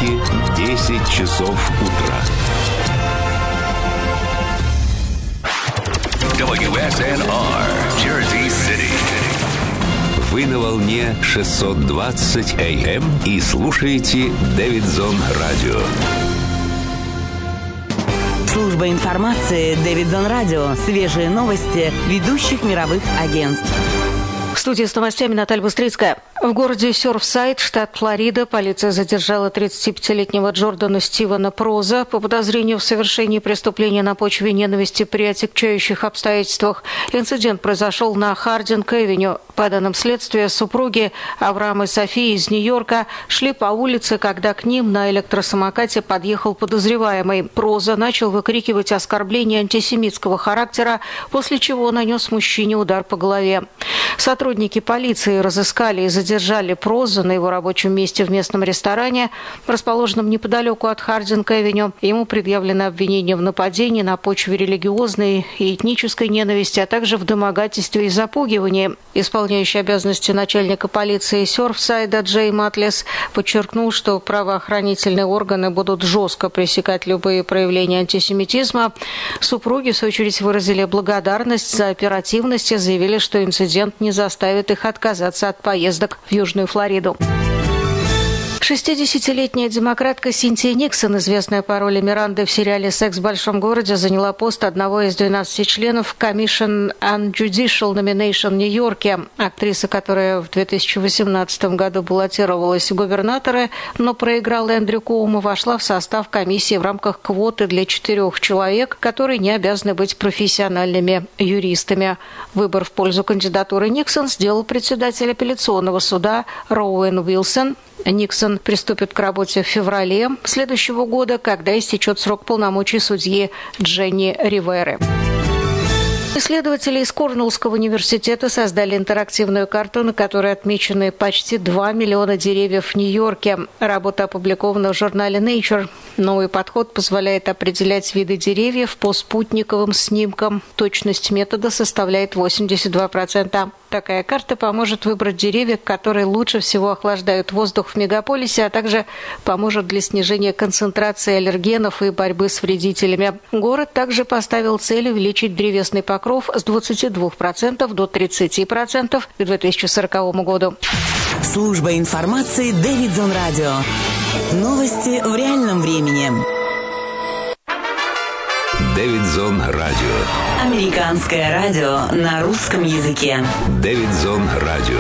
будильники в 10 часов утра. WSNR, Jersey City. Вы на волне 620 АМ и слушаете Дэвидсон Радио. Служба информации Дэвидсон Радио. Свежие новости ведущих мировых агентств. В студии с новостями Наталья Быстрицкая. В городе Сёрфсайд, штат Флорида, полиция задержала 35-летнего Джордана Стивена Проза по подозрению в совершении преступления на почве ненависти при отягчающих обстоятельствах. Инцидент произошел на Хардинг-авеню. По данным следствия, супруги Авраам и София из Нью-Йорка шли по улице, когда к ним на электросамокате подъехал подозреваемый. Проза начал выкрикивать оскорбления антисемитского характера, после чего нанес мужчине удар по голове. Сотрудники полиции разыскали и задержали Проза на его рабочем месте в местном ресторане, расположенном неподалеку от Хардинг-авеню. Ему предъявлены обвинения в нападении на почве религиозной и этнической ненависти, а также в домогательстве и запугивании. Исполняющий обязанности начальника полиции Сёрфсайда Джей Матлес подчеркнул, что правоохранительные органы будут жестко пресекать любые проявления антисемитизма. Супруги, в свою очередь, выразили благодарность за оперативность и заявили, что инцидент не заставит их отказаться от поездок в Южную Флориду. 60-летняя демократка Синтия Никсон, известная по роли Миранды в сериале «Секс в большом городе», заняла пост одного из 12 членов Commission on Judicial Nomination в Нью-Йорке. Актриса, которая в 2018 году баллотировалась в губернаторы, но проиграла Эндрю Куому, вошла в состав комиссии в рамках квоты для 4 человек, которые не обязаны быть профессиональными юристами. Выбор в пользу кандидатуры Никсон сделал председатель апелляционного суда Роуэн Уилсон. Никсон приступит к работе в феврале следующего года, когда истечет срок полномочий судьи Дженни Риверы. Исследователи из Корнеллского университета создали интерактивную карту, на которой отмечены почти 2 миллиона деревьев в Нью-Йорке. Работа опубликована в журнале Nature. Новый подход позволяет определять виды деревьев по спутниковым снимкам. Точность метода составляет 82%. Такая карта поможет выбрать деревья, которые лучше всего охлаждают воздух в мегаполисе, а также поможет для снижения концентрации аллергенов и борьбы с вредителями. Город также поставил цель увеличить древесный покров с 22% до 30% к 2040 году. Служба информации Дэвидсон Радио. Новости в реальном времени. Дэвидсон Радио. Американское радио на русском языке. Дэвидсон Радио.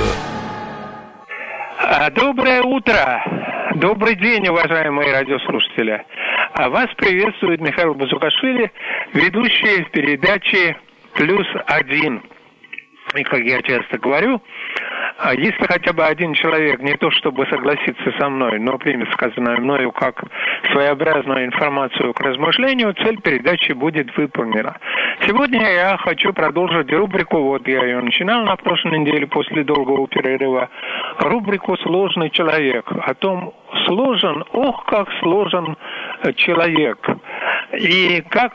Доброе утро. Добрый день, уважаемые радиослушатели. Вас приветствует Михаил Базукашвили, ведущий в передаче «+1». И, как я часто говорю, если хотя бы один человек не то чтобы согласится со мной, но примет сказанное мною как своеобразную информацию к размышлению, цель передачи будет выполнена. Сегодня я хочу продолжить рубрику, вот я ее начинал на прошлой неделе после долгого перерыва, рубрику «Сложный человек». О том, сложен, ох, как сложен человек. И как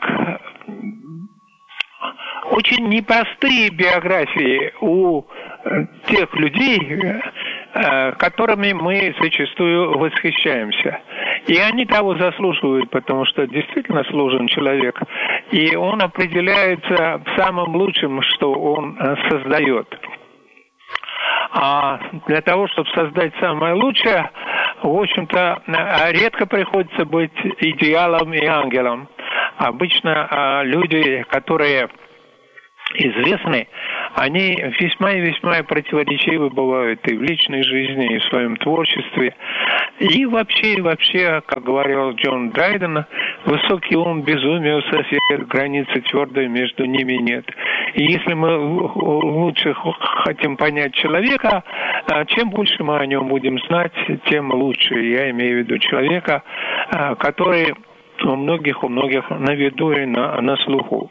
очень непростые биографии у тех людей, которыми мы зачастую восхищаемся. И они того заслуживают, потому что действительно сложен человек. И он определяется самым лучшим, что он создает. А для того, чтобы создать самое лучшее, в общем-то, редко приходится быть идеалом и ангелом. Обычно люди, которые известны, они весьма и весьма противоречивы бывают и в личной жизни, и в своем творчестве. И вообще, как говорил Джон Драйден, высокий ум безумию сосед, границы твердой между ними нет. И если мы лучше хотим понять человека, чем больше мы о нем будем знать, тем лучше. Я имею в виду человека, который у многих на виду и на слуху.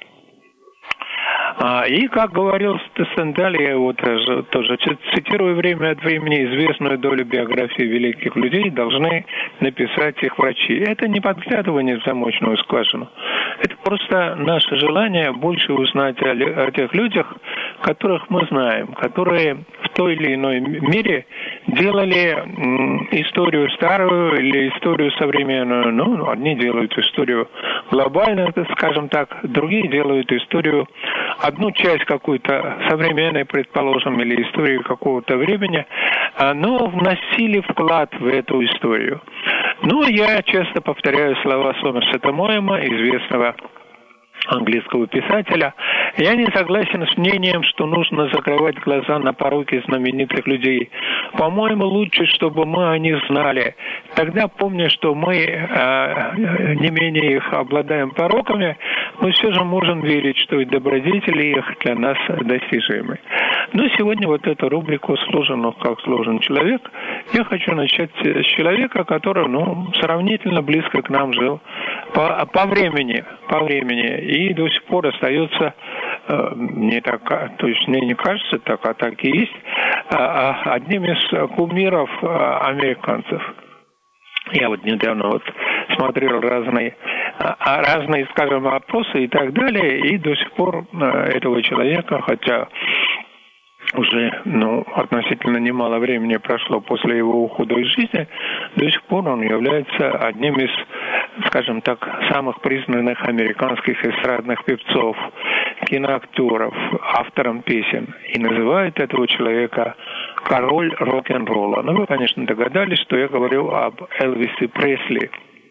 И, как говорил Стендаль, я его тоже цитирую время от времени, известную долю биографии великих людей должны написать их врачи. Это не подглядывание в замочную скважину. Это просто наше желание больше узнать о тех людях, которых мы знаем, которые в той или иной мере делали историю старую или историю современную. Ну, одни делают историю глобальную, скажем так, другие делают историю, одну часть какую-то современной, предположим, или историю какого-то времени, но вносили вклад в эту историю. Ну, я часто повторяю слова Сомерсета Моэма, известного английского писателя. Я не согласен с мнением, что нужно закрывать глаза на пороки знаменитых людей. По-моему, лучше, чтобы мы о них знали. Тогда, помня, что мы не менее их обладаем пороками, мы все же можем верить, что и добродетели их для нас достижимы. Но сегодня вот эту рубрику «Сложен, как сложен человек» я хочу начать с человека, который, сравнительно близко к нам жил по времени, и до сих пор остается, мне не кажется так, а так и есть, одним из кумиров американцев. Я вот недавно смотрел разные, скажем, опросы и так далее, и до сих пор этого человека, хотя уже, относительно немало времени прошло после его ухода из жизни, до сих пор он является одним из, скажем так, самых признанных американских эстрадных певцов, киноактеров, автором песен. И называют этого человека король рок-н-ролла. Вы, конечно, догадались, что я говорю об Элвисе Пресли.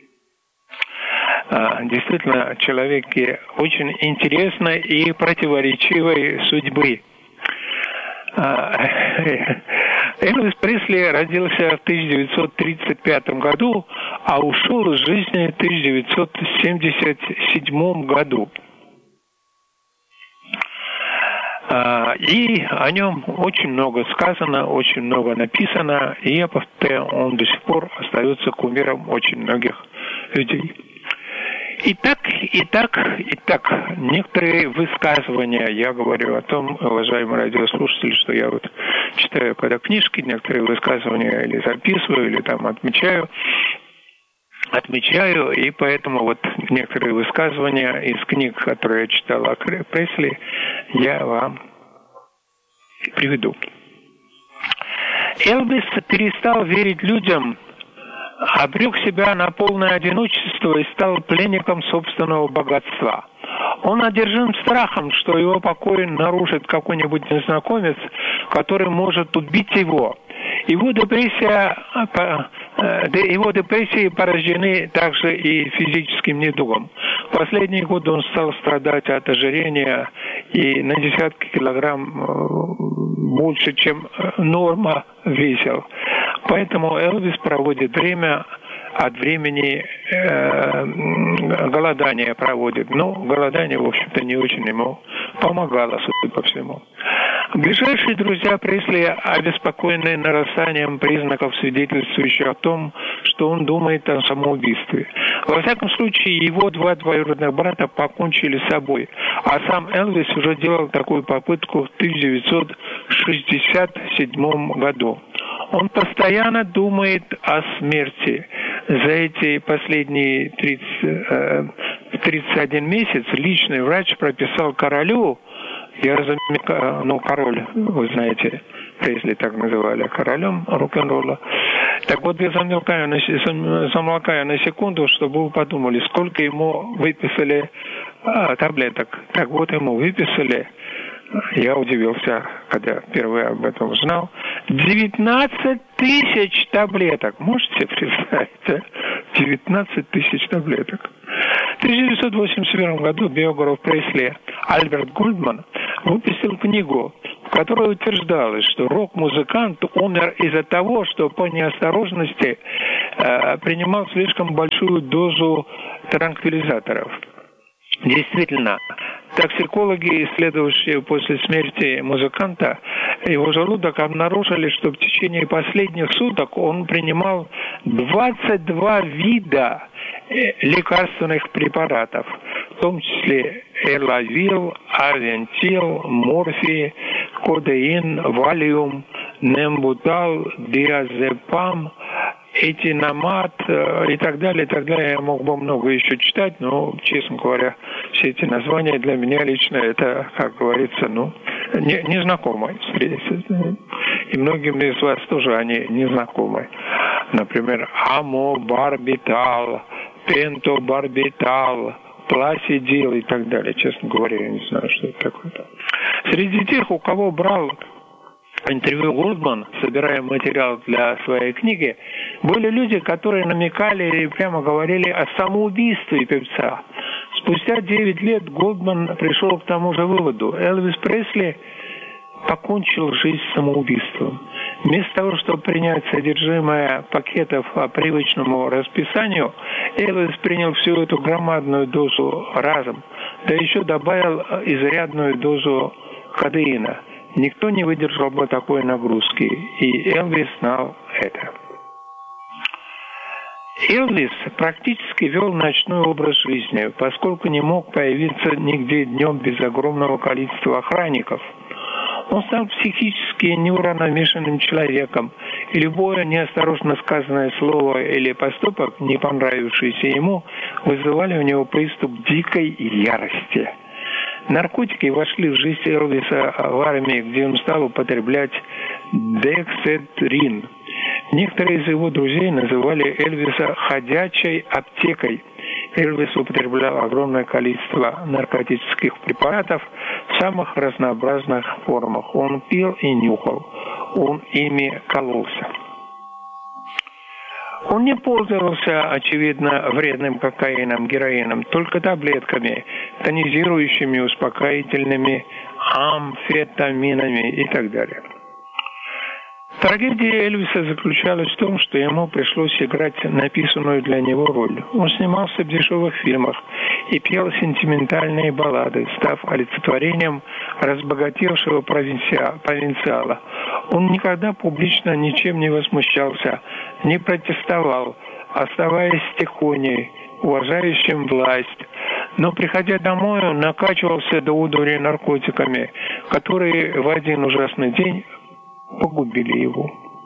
Действительно, человеке очень интересной и противоречивой судьбы. Элвис Пресли родился в 1935 году, а ушел из жизни в 1977 году. И о нем очень много сказано, очень много написано, и я повторяю, он до сих пор остается кумиром очень многих людей. Итак, некоторые высказывания, я говорю о том, уважаемые радиослушатели, что я читаю когда книжки, некоторые высказывания или записываю, или там отмечаю, и поэтому некоторые высказывания из книг, которые я читал о Пресли, я вам приведу. Элвис перестал верить людям, обрек себя на полное одиночество и стал пленником собственного богатства. Он одержим страхом, что его покой нарушит какой-нибудь незнакомец, который может убить его. Его депрессии порождены также и физическим недугом. В последние годы он стал страдать от ожирения и на десятки килограмм больше, чем норма весил. Поэтому Элвис проводит время от времени голодание проводит. Но голодание, в общем-то, не очень ему помогало, судя по всему. Ближайшие друзья Пресли обеспокоены нарастанием признаков, свидетельствующих о том, что он думает о самоубийстве. Во всяком случае, его два двоюродных брата покончили с собой, а сам Элвис уже делал такую попытку в 1967 году. Он постоянно думает о смерти. За эти последние 31 месяц личный врач прописал королю, я разумею, король, вы знаете, Пресли так называли, королем рок-н-ролла. Так вот, я замолкаю на секунду, чтобы вы подумали, сколько ему выписали таблеток. Так вот, ему выписали, я удивился, когда впервые об этом узнал, 19 тысяч таблеток. Можете представить? 19 тысяч таблеток. В 1981 году биограф Пресли Альберт Гольдман выпустил книгу, в которой утверждалось, что рок-музыкант умер из-за того, что по неосторожности принимал слишком большую дозу транквилизаторов. Действительно, токсикологи, исследовавшие после смерти музыканта его желудок, обнаружили, что в течение последних суток он принимал 22 вида лекарственных препаратов, в том числе элавил, авентил, морфий, кодеин, валиум, нембутал, диазепам, этиномат и так далее, и так далее. Я мог бы много еще читать, но, честно говоря, все эти названия для меня лично это, как говорится, незнакомые. и многим из вас тоже они не знакомы. Например, амобарбитал, пентобарбитал, пласидил и так далее. Честно говоря, я не знаю, что это такое. Среди тех, у кого брал интервью Голдман, собирая материал для своей книги, были люди, которые намекали и прямо говорили о самоубийстве певца. Спустя 9 лет Голдман пришел к тому же выводу. Элвис Пресли покончил жизнь самоубийством. Вместо того, чтобы принять содержимое пакетов по привычному расписанию, Элвис принял всю эту громадную дозу разом, да еще добавил изрядную дозу кодеина. Никто не выдержал бы такой нагрузки, и Элвис знал это. Элвис практически вел ночной образ жизни, поскольку не мог появиться нигде днем без огромного количества охранников. Он стал психически неуравновешенным человеком, и любое неосторожно сказанное слово или поступок, не понравившийся ему, вызывали у него приступ дикой ярости. Наркотики вошли в жизнь Элвиса в армии, где он стал употреблять дексетрин. Некоторые из его друзей называли Элвиса «ходячей аптекой». Элвис употреблял огромное количество наркотических препаратов в самых разнообразных формах. Он пил и нюхал, он ими кололся. Он не пользовался, очевидно, вредным кокаином, героином, только таблетками, тонизирующими, успокоительными, амфетаминами и так далее. Трагедия Элвиса заключалась в том, что ему пришлось играть написанную для него роль. Он снимался в дешевых фильмах и пел сентиментальные баллады, став олицетворением разбогатевшего провинциала. Он никогда публично ничем не возмущался, не протестовал, оставаясь тихоней, уважающим власть. Но, приходя домой, он накачивался до удури наркотиками, которые в один ужасный день погубили его.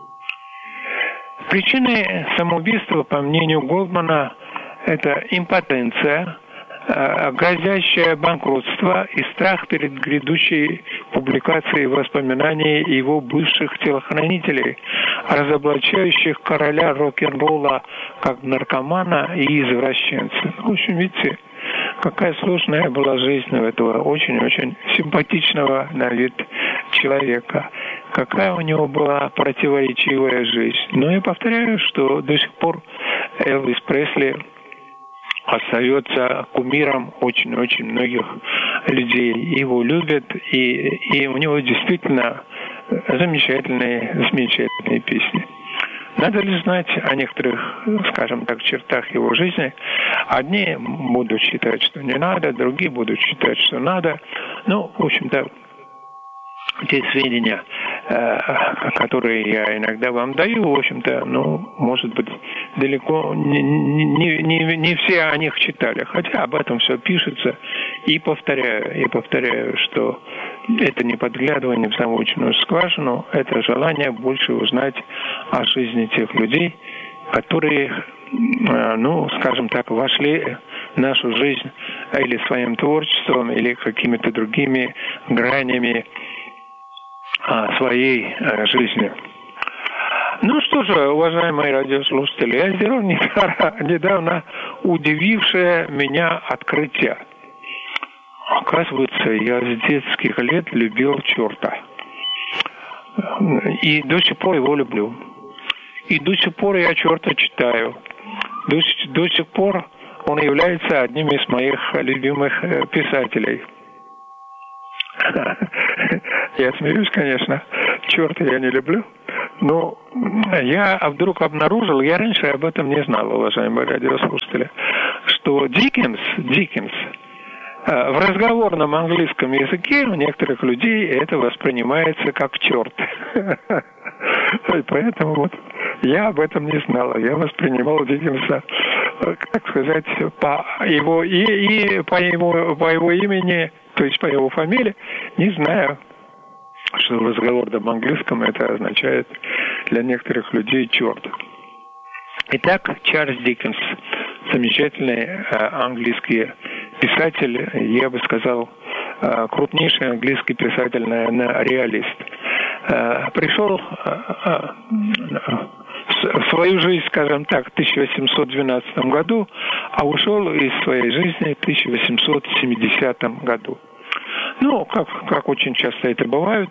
Причиной самоубийства, по мнению Голдмана, это импотенция, грозящее банкротство и страх перед грядущей публикацией воспоминаний его бывших телохранителей, разоблачающих короля рок-н-ролла как наркомана и извращенца. В общем, видите, какая сложная была жизнь у этого очень-очень симпатичного на вид человека. Какая у него была противоречивая жизнь. Но я повторяю, что до сих пор Элвис Пресли остается кумиром очень-очень многих людей. Его любят, и у него действительно замечательные песни. Надо ли знать о некоторых, скажем так, чертах его жизни? Одни будут считать, что не надо, другие будут считать, что надо. Ну, в общем-то, те сведения, которые я иногда вам даю, в общем-то, может быть, далеко не все о них читали, хотя об этом все пишется. И повторяю, что это не подглядывание в замочную скважину, это желание больше узнать о жизни тех людей, которые, скажем так, вошли в нашу жизнь или своим творчеством, или какими-то другими гранями своей жизни. Ну что же, уважаемые радиослушатели, я сделал недавно удивившее меня открытие. Оказывается, я с детских лет любил черта. И до сих пор его люблю. И до сих пор я черта читаю. До сих пор он является одним из моих любимых писателей. Я смеюсь, конечно. Черта я не люблю. Но я вдруг обнаружил, я раньше об этом не знал, уважаемые радиослушатели, что Диккенс в разговорном английском языке у некоторых людей это воспринимается как черт. И поэтому вот я об этом не знал. Я воспринимал Диккенса, как сказать, по его имени, то есть по его фамилии, не знаю, что в разговорном английском это означает для некоторых людей черт. Итак, Чарльз Диккенс, замечательный английский писатель, я бы сказал, крупнейший английский писатель, наверное, реалист. пришел в свою жизнь, скажем так, в 1812 году, а ушел из своей жизни в 1870 году. Ну, как очень часто это бывает,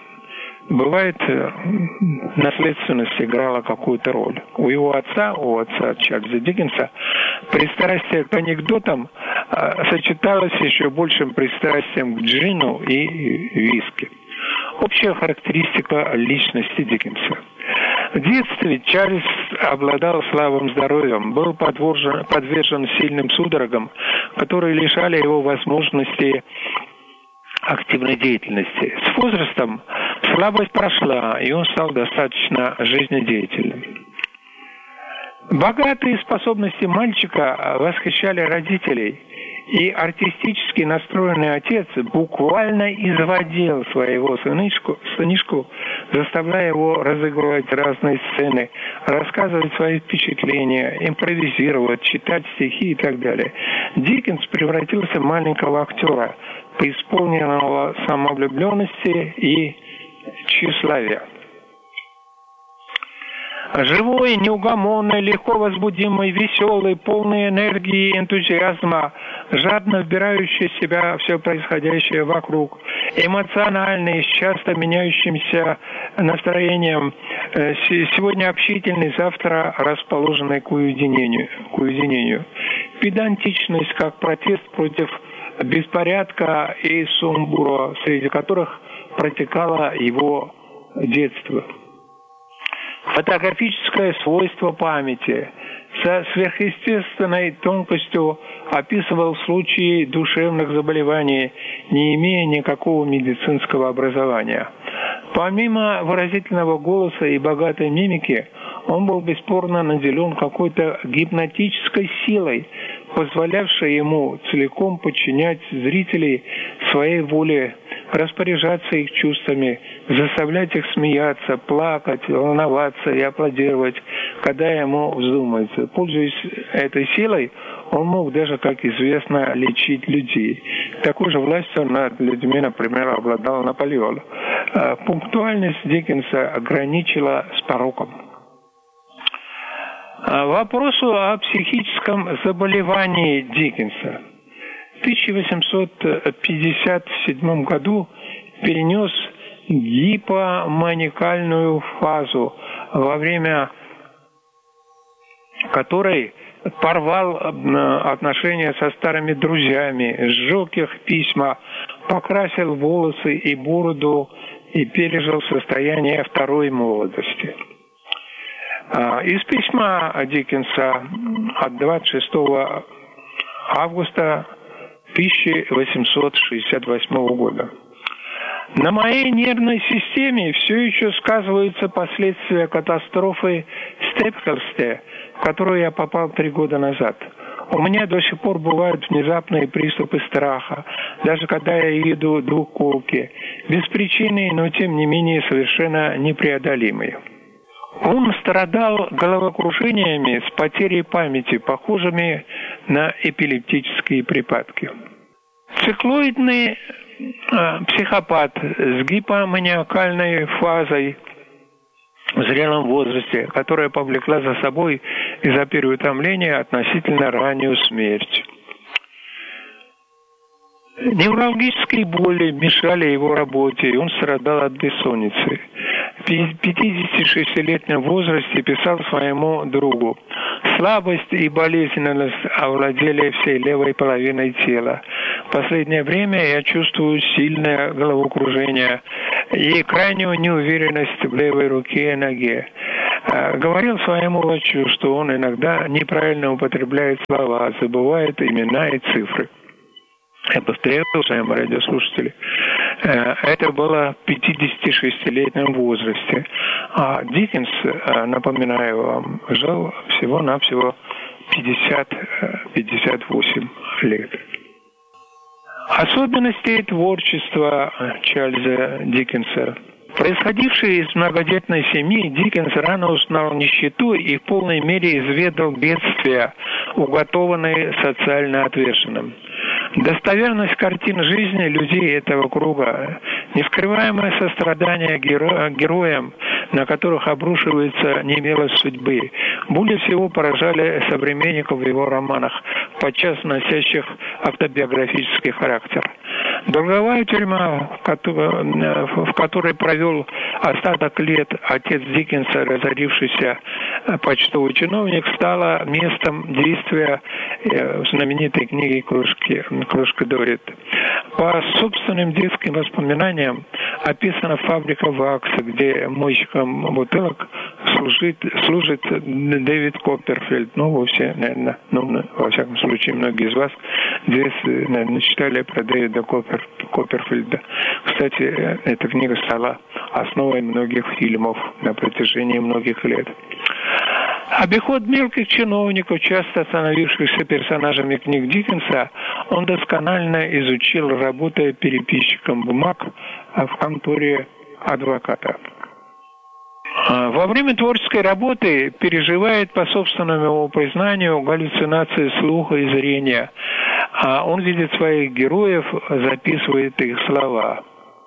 наследственность играла какую-то роль. У отца Чарльза Диккенса, пристрастие к анекдотам сочеталось с еще большим пристрастием к джину и виски. Общая характеристика личности Диккенса. В детстве Чарльз обладал слабым здоровьем, был подвержен сильным судорогам, которые лишали его возможности активной деятельности. С возрастом слабость прошла, и он стал достаточно жизнедеятельным. Богатые способности мальчика восхищали родителей, и артистически настроенный отец буквально изводил своего сынишку, заставляя его разыгрывать разные сцены, рассказывать свои впечатления, импровизировать, читать стихи и так далее. Диккенс превратился в маленького актера, преисполненного самовлюбленности и тщеславия. Живой, неугомонный, легко возбудимый, веселый, полный энергии и энтузиазма, жадно вбирающий в себя все происходящее вокруг, эмоциональный, с часто меняющимся настроением, сегодня общительный, завтра расположенный к уединению. Педантичность как протест против беспорядка и сумбура, среди которых протекало его детство. Фотографическое свойство памяти со сверхъестественной тонкостью описывал случаи душевных заболеваний, не имея никакого медицинского образования. Помимо выразительного голоса и богатой мимики, он был бесспорно наделен какой-то гипнотической силой, позволявшей ему целиком подчинять зрителей своей воле, распоряжаться их чувствами, заставлять их смеяться, плакать, волноваться и аплодировать, когда ему вздумается. Пользуясь этой силой, он мог даже, как известно, лечить людей. Такой же властью над людьми, например, обладал Наполеон. Пунктуальность Диккенса ограничила с пороком. Вопросу о психическом заболевании Диккенса. В 1857 году перенес гипоманикальную фазу, во время которой порвал отношения со старыми друзьями, сжег их письма, покрасил волосы и бороду и пережил состояние второй молодости. Из письма Диккенса от 26 августа 1868 года. На моей нервной системе все еще сказываются последствия катастрофы в Степхерсте, в которую я попал 3 года назад. У меня до сих пор бывают внезапные приступы страха, даже когда я еду двухколки, беспричинные, но тем не менее совершенно непреодолимые. Он страдал головокружениями с потерей памяти, похожими на эпилептические припадки. Циклоидный психопат с гипоманиакальной фазой в зрелом возрасте, которая повлекла за собой из-за переутомления относительно раннюю смерть. Неврологические боли мешали его работе, и он страдал от бессонницы. В 56-летнем возрасте писал своему другу: «Слабость и болезненность овладели всей левой половиной тела. В последнее время я чувствую сильное головокружение и крайнюю неуверенность в левой руке и ноге». Говорил своему врачу, что он иногда неправильно употребляет слова, забывает имена и цифры. Я повторяю, уважаемые радиослушатели, это было в 56-летнем возрасте. А Диккенс, напоминаю вам, жил всего-навсего 58 лет. Особенности творчества Чарльза Диккенса. Происходивший из многодетной семьи, Диккенс рано узнал нищету и в полной мере изведал бедствия, уготованные социально отверженным. Достоверность картин жизни людей этого круга Нескрываемое сострадание героям, на которых обрушивается немилость судьбы, более всего поражали современников в его романах, подчас носящих автобиографический характер. Долговая тюрьма, в которой провел остаток лет отец Диккенса, разорившийся почтовый чиновник, стала местом действия знаменитой книги «Кружка Дорит». По собственным детским воспоминаниям описана фабрика вакса, где мойщиком бутылок служит Дэвид Копперфильд. Вовсе, наверное, во всяком случае, многие из вас здесь, наверное, читали про Дэвида Копперфильда. Кстати, эта книга стала основой многих фильмов на протяжении многих лет. Обиход мелких чиновников, часто становившихся персонажами книг Диккенса, он досконально изучил, работая переписчиком бумаг в конторе адвоката. Во время творческой работы переживает, по собственному его признанию, галлюцинации слуха и зрения. Он видит своих героев, записывает их слова.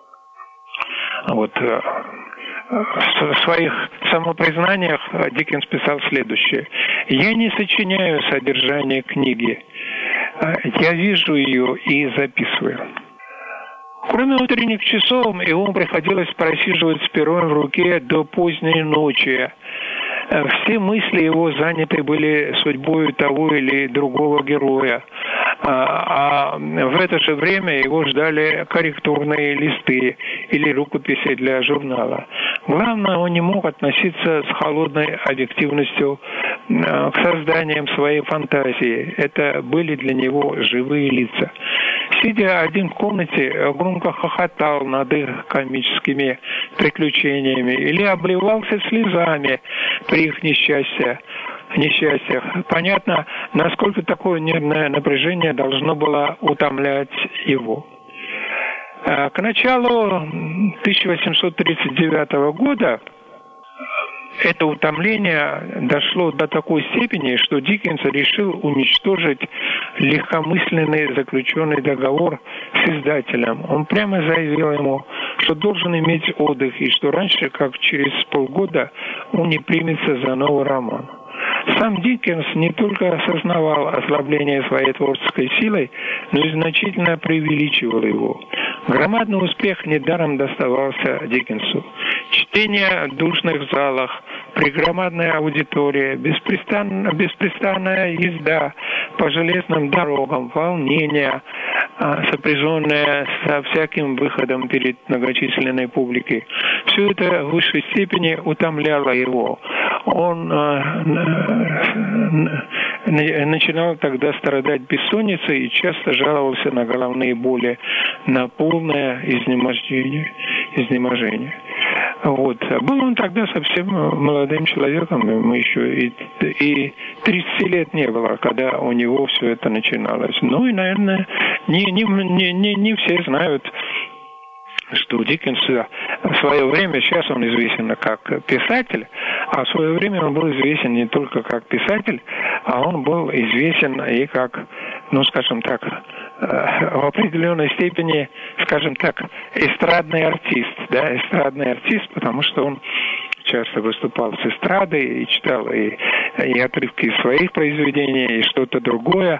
В своих самопризнаниях Диккенс писал следующее: «Я не сочиняю содержание книги, я вижу ее и записываю». Кроме утренних часов, ему приходилось просиживать с пером в руке до поздней ночи. Все мысли его заняты были судьбой того или другого героя. А в это же время его ждали корректурные листы или рукописи для журнала. Главное, он не мог относиться с холодной объективностью к созданиям своей фантазии. Это были для него живые лица. Сидя один в комнате, громко хохотал над их комическими приключениями или обливался слезами при их несчастьях. Понятно, насколько такое нервное напряжение должно было утомлять его. К началу 1839 года это утомление дошло до такой степени, что Диккенс решил уничтожить легкомысленный заключенный договор с издателем. Он прямо заявил ему, что должен иметь отдых, и что раньше, как через полгода, он не примется за новый роман. Сам Диккенс не только осознавал ослабление своей творческой силой, но и значительно преувеличивал его. Громадный успех недаром доставался Диккенсу. Чтение в душных залах, пригромадная аудитория, беспрестанная езда по железным дорогам, волнение, сопряженное со всяким выходом перед многочисленной публикой. Все это в высшей степени утомляло его. Он начинал тогда страдать бессонницей и часто жаловался на головные боли, на полное изнеможение. Был он тогда совсем молодым человеком, ему еще и 30 лет не было, когда у него все это начиналось. И, наверное, не все знают, что у Диккенса в свое время, сейчас он известен как писатель, а в свое время он был известен не только как писатель, а он был известен и как, скажем так, в определенной степени, скажем так, эстрадный артист, потому что он часто выступал с эстрадой и читал и отрывки из своих произведений, и что-то другое,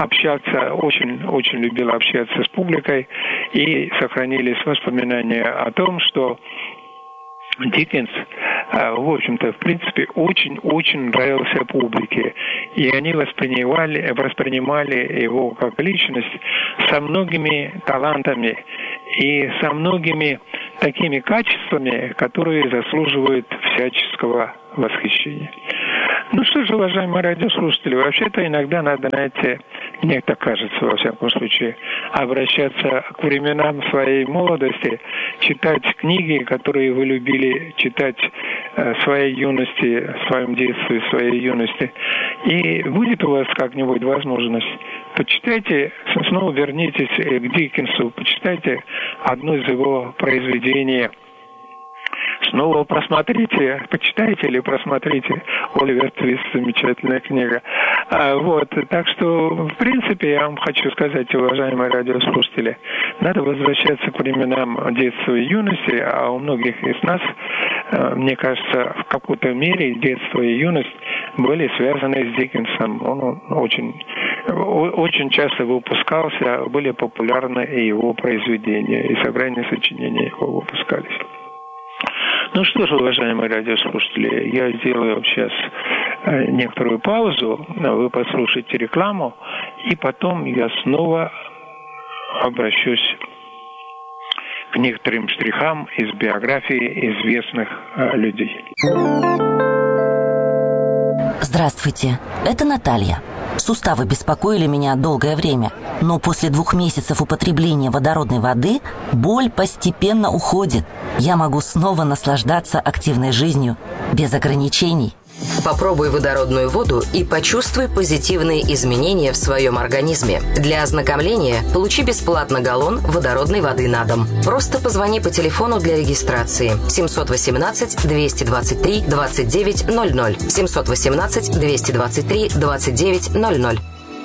очень любил общаться с публикой, и сохранились воспоминания о том, что Диккенс, в общем-то, в принципе, очень нравился публике, и они воспринимали его как личность со многими талантами и со многими такими качествами, которые заслуживают всяческого восхищения. Что же, уважаемые радиослушатели, вообще-то иногда надо, мне так кажется, во всяком случае, обращаться к временам своей молодости, читать книги, которые вы любили читать в своей юности, в своем детстве, в своей юности. И будет у вас как-нибудь возможность, почитайте, снова вернитесь к Диккенсу, почитайте одно из его произведений снова просмотрите, почитайте или просмотрите Оливер Твист, замечательная книга. Так что, в принципе, я вам хочу сказать, уважаемые радиослушатели, надо возвращаться к временам детства и юности, а у многих из нас, мне кажется, в какой-то мере детство и юность были связаны с Диккенсом. Он очень часто выпускался, были популярны и его произведения, и собрания сочинений его выпускались. Ну что ж, уважаемые радиослушатели, я сделаю сейчас некоторую паузу, вы послушайте рекламу, и потом я снова обращусь к некоторым штрихам из биографии известных людей. Здравствуйте, это Наталья. Суставы беспокоили меня долгое время, но после 2 месяцев употребления водородной воды боль постепенно уходит. Я могу снова наслаждаться активной жизнью без ограничений. Попробуй водородную воду и почувствуй позитивные изменения в своем организме. Для ознакомления получи бесплатно галлон водородной воды на дом. Просто позвони по телефону для регистрации 718-223-2900. 718-223-2900.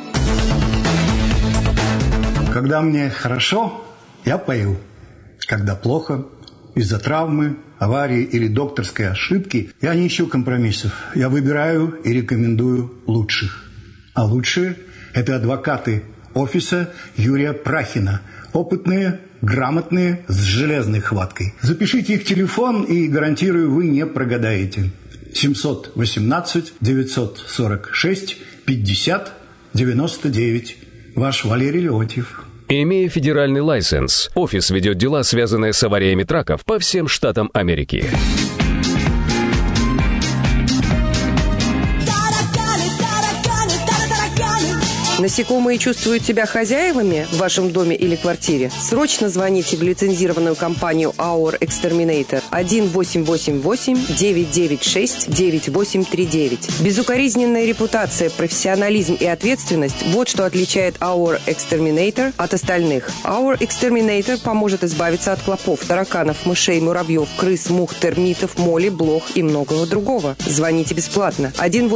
Когда мне хорошо, я пою. Когда плохо, из-за травмы, аварии или докторской ошибки, я не ищу компромиссов. Я выбираю и рекомендую лучших. А лучшие – это адвокаты офиса Юрия Прахина. Опытные, грамотные, с железной хваткой. Запишите их телефон, и, гарантирую, вы не прогадаете. 718-946-50-99. Ваш Валерий Леонтьев. Имея федеральный лайсенс, офис ведет дела, связанные с авариями траков по всем штатам Америки. Насекомые чувствуют себя хозяевами в вашем доме или квартире? Срочно звоните в лицензированную компанию Our Exterminator 1-888-996-9839. Безукоризненная репутация, профессионализм и ответственность – вот что отличает Our Exterminator от остальных. Our Exterminator поможет избавиться от клопов, тараканов, мышей, муравьев, крыс, мух, термитов, моли, блох и многого другого. Звоните бесплатно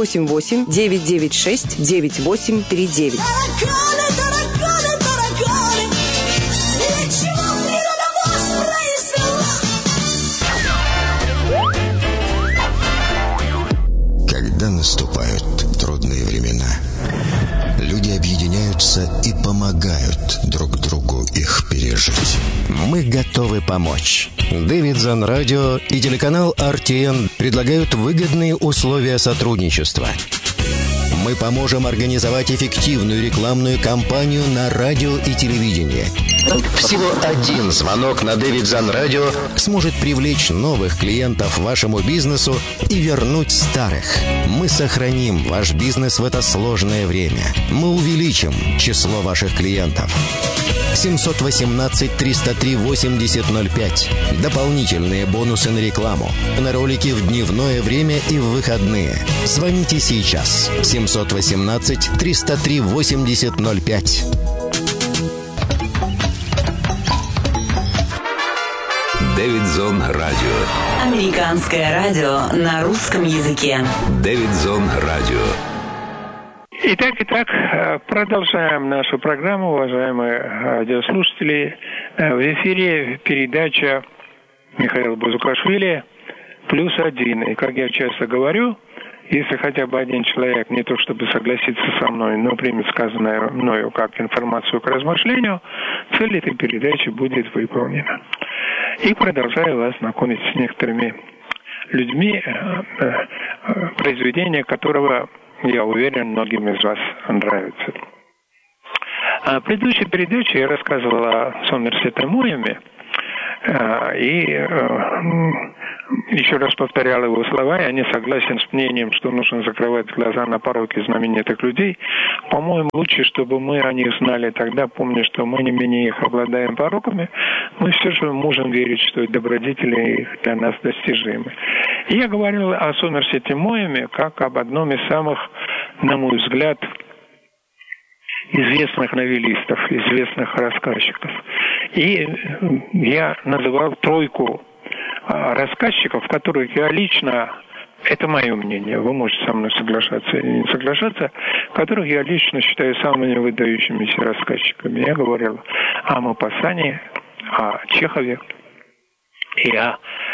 1-888-996-9839. Когда наступают трудные времена, люди объединяются и помогают друг другу их пережить. Мы готовы помочь. Дэвидсон Радио и телеканал RTN предлагают выгодные условия сотрудничества. Мы поможем организовать эффективную рекламную кампанию на радио и телевидении. Всего один звонок на Дэвидсон Радио сможет привлечь новых клиентов вашему бизнесу и вернуть старых. Мы сохраним ваш бизнес в это сложное время. Мы увеличим число ваших клиентов. 718-303-8005. Дополнительные бонусы на рекламу, на ролики в дневное время и в выходные. Звоните сейчас. 718-303-8005. Дэвидсон Радио. Американское радио на русском языке. Дэвидсон Радио. Итак, продолжаем нашу программу, уважаемые радиослушатели. В эфире передача Михаила Бузукашвили «+1». И, как я часто говорю, если хотя бы один человек не то чтобы согласится со мной, но примет сказанное мною как информацию к размышлению, цель этой передачи будет выполнена. И продолжаю вас знакомить с некоторыми людьми, произведения которого, я уверен, многим из вас нравится. В предыдущей передаче я рассказывал о Сомерсете Моэме, и еще раз повторял его слова. Я не согласен с мнением, что нужно закрывать глаза на пороки знаменитых людей. По-моему, лучше, чтобы мы о них знали тогда, помня, что мы не менее их обладаем пороками, мы все же можем верить, что добродетели их для нас достижимы. И я говорил о Сомерсете Моэме как об одном из самых, на мой взгляд, известных новеллистов, известных рассказчиков. И я называл тройку рассказчиков, которых я лично, это мое мнение, вы можете со мной соглашаться или не соглашаться, которых я лично считаю самыми выдающимися рассказчиками. Я говорил о Мопассане, о Чехове и о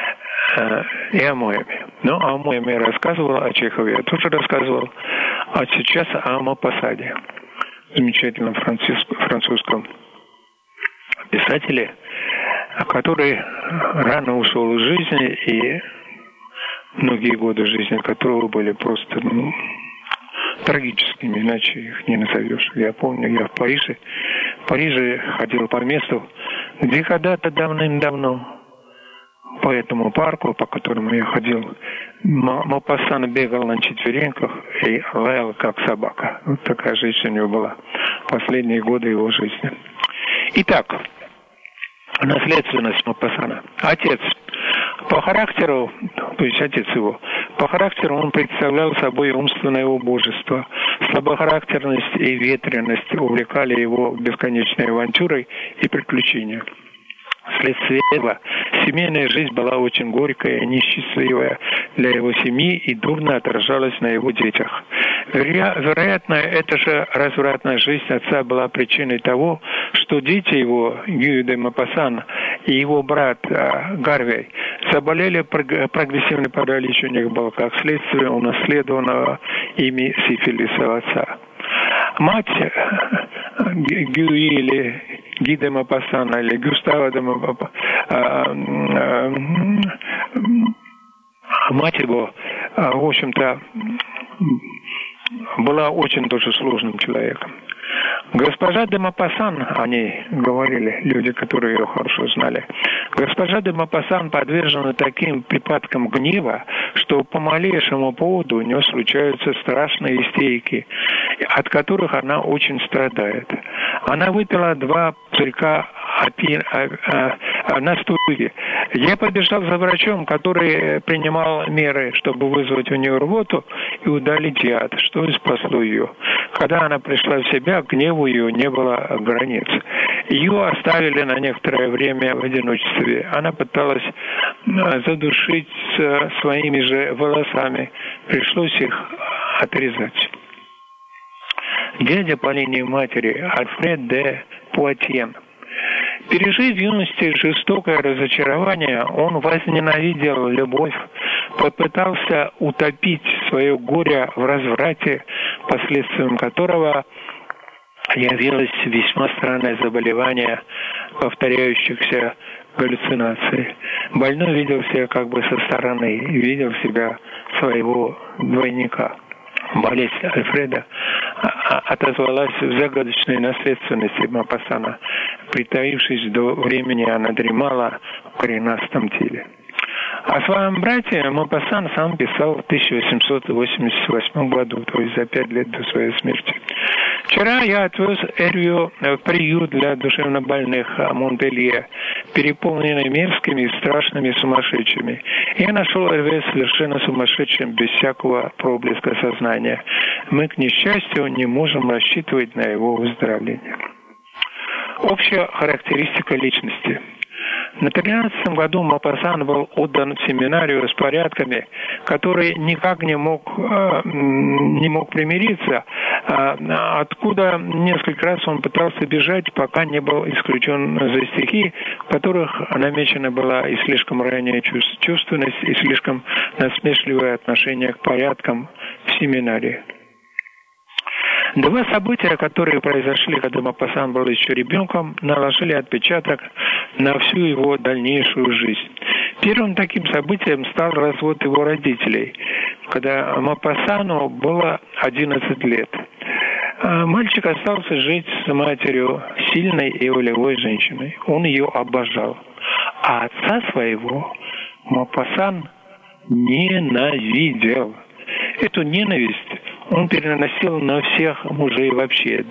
Моэме. Ну, о Моэме я рассказывал, о Чехове я тоже рассказывал, а сейчас о Мопассане, замечательном французском писателе, который рано ушел из жизни, и многие годы жизни которого были просто трагическими, иначе их не назовешь. Я помню, я в Париже ходил по месту, где когда-то давным-давно по этому парку, по которому я ходил, Мопассан бегал на четвереньках и лаял, как собака. Вот такая жизнь у него была в последние годы его жизни. Итак, наследственность Мопассана. Отец по характеру, то есть отец его, по характеру он представлял собой умственное убожество. Слабохарактерность и ветренность увлекали его бесконечной авантюрой и приключения. Вследствие этого семейная жизнь была очень горькая и несчастливая для его семьи и дурно отражалась на его детях. Вероятно, эта же развратная жизнь отца была причиной того, что дети его, Гюй де Мопассан и его брат Гарвей, заболели прогрессивный паралич у них был, как следствие унаследованного ими сифилиса отца. Мать Гюи или Ги де Мопассана или Гюстава де Мопассана, мать его, в общем-то, была очень тоже сложным человеком. Госпожа де Мопассан, они говорили, люди, которые ее хорошо знали, госпожа де Мопассан подвержена таким припадкам гнева, что по малейшему поводу у нее случаются страшные истерики, от которых она очень страдает. Она выпила 2 пузырька на стуле. Я побежал за врачом, который принимал меры, чтобы вызвать у нее рвоту и удалить яд, что и спасло ее. Когда она пришла в себя, гневу ее не было границ. Ее оставили на некоторое время в одиночестве. Она пыталась задушить своими же волосами. Пришлось их отрезать. Дядя по линии матери Альфред де Пуатьен. Пережив в юности жестокое разочарование, он возненавидел любовь, попытался утопить свое горе в разврате, последствием которого явилось весьма странное заболевание повторяющихся галлюцинаций. Больной видел себя как бы со стороны, видел себя своего двойника. Болезнь Альфреда отозвалась в загадочной наследственности Мопассана. Притаившись до времени, она дремала в коренастом теле. О своем брате Мопассан сам писал в 1888 году, то есть за 5 лет до своей смерти. Вчера я отвез Эрвию в приют для душевнобольных Монпелье, переполненный мерзкими и страшными сумасшедшими. Я нашел Эрвию совершенно сумасшедшим, без всякого проблеска сознания. Мы, к несчастью, не можем рассчитывать на его выздоровление. Общая характеристика личности. На 13 году Мопассан был отдан в семинарию с порядками, который никак не мог примириться, откуда несколько раз он пытался бежать, пока не был исключен за стихи, в которых намечена была и слишком ранняя чувственность, и слишком насмешливое отношение к порядкам в семинарии. 2 события, которые произошли, когда Мопассан был еще ребенком, наложили отпечаток на всю его дальнейшую жизнь. Первым таким событием стал развод его родителей, когда Мопассану было 11 лет. Мальчик остался жить с матерью, сильной и волевой женщиной. Он ее обожал. А отца своего Мопассан ненавидел. Эту ненависть он переносил на всех мужей вообще,